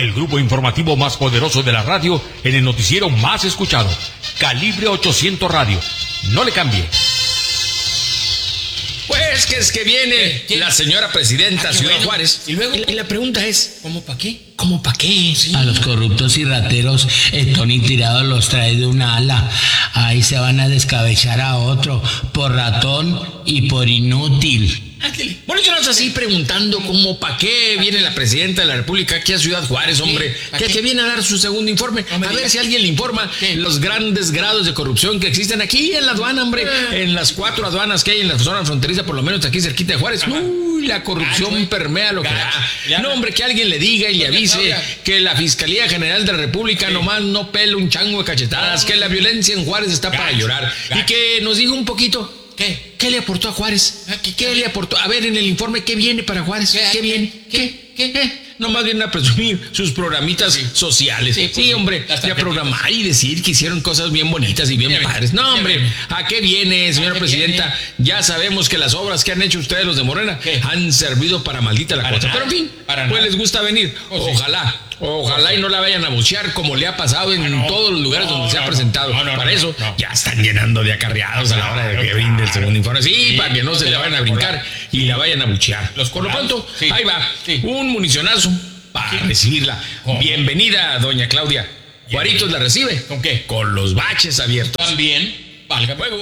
el grupo informativo más poderoso de la radio en el noticiero más escuchado. Calibre 800 Radio. No le cambie. Pues que es que viene la señora presidenta Ciudad Juárez. ¿Y luego? Y la pregunta es, ¿cómo para qué? ¿cómo para qué? Sí. A los corruptos y rateros, Tony Tirado los trae de una ala. Ahí se van a descabezar a otro por ratón y por inútil. Ándale. Bueno, yo no estoy así preguntando cómo para qué viene la presidenta de la República aquí a Ciudad Juárez, hombre. ¿Para qué? Que viene a dar su segundo informe. No me A ver digas. si alguien le informa ¿Qué? los grandes grados de corrupción que existen aquí en la aduana, hombre. En las 4 aduanas que hay en la zona fronteriza, por lo menos aquí cerquita de Juárez. Ajá. Uy, la corrupción Gacho, permea lo que gacho. da. No, hombre, que alguien le diga y le Doña avise Claudia. que la Fiscalía General de la República nomás no pela un chango de cachetadas, que la violencia en Juárez está para Gacho, llorar. Y gacho. que nos diga un poquito. ¿Qué? ¿Qué le aportó a Juárez? ¿Qué? ¿Qué le aportó? A ver, en el informe, ¿qué viene para Juárez? ¿Qué? ¿Qué viene? ¿Qué? Nomás vienen a presumir sus programitas sociales. Sí, Sí, pues sí, hombre, las y a tarjetitas. programar y decir que hicieron cosas bien bonitas y bien Ya ven, padres. No, ya hombre, ven. ¿a qué viene, señora qué presidenta? Ya sabemos que las obras que han hecho ustedes, los de Morena, ¿Qué? han servido para maldita la Para cosa. nada, Pero en fin, para pues nada. les gusta venir. Oh, sí. Ojalá y no la vayan a buchear como le ha pasado en no. todos los lugares No, donde se ha no, presentado. no, Para eso no. ya están llenando de acarreados a la hora de que brinde el segundo informe. Sí, para que no se le vayan a brincar y la vayan a buchear. Los Por lo colados. pronto, Sí. ahí va, Sí. un municionazo para recibirla. ¿Cómo? Bienvenida, doña Claudia. Juaritos la recibe. ¿Con qué? Con los baches abiertos. También, valga fuego.